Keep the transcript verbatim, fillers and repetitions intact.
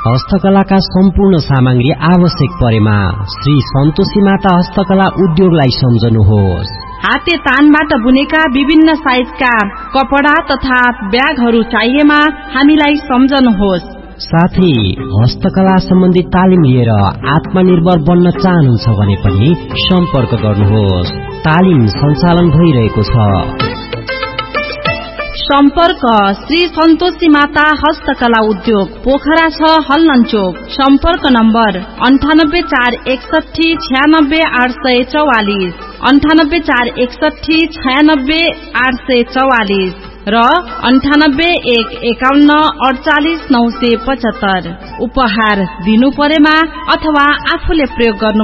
हस्तकलाका सम्पूर्ण सामग्री आवश्यक परेमा श्री सन्तोषी माता हस्तकला उद्योगलाई सम्झनुहोस्। हाते तानबाट बुनेका विभिन्न साइजका कपडा तथा ब्यागहरू चाहिएमा हामीलाई सम्झनुहोस्। साथै हस्तकला सम्बन्धी तालिम लिएर आत्मनिर्भर बन्न चाहनुहुन्छ भने पनि सम्पर्क गर्नुहोस्। तालिम सञ्चालन भइरहेको छ। सम्पर्क श्री सन्तोषी माता हस्तकला उद्योग, पोखरा छ हल्लनचोक। सम्पर्क नम्बर अन्ठानब्बे चार एकसठी छयानब्बे आठ सय चौवालिस अन्ठानब्बे चार एकसठी छयानब्बे आठ सय चौवालिस र अन्ठानब्बे एक एकाउन्न अडचालिस नौ सय पचहत्तर। उपहार दिनु परेमा अथवा आफूले प्रयोग गर्नु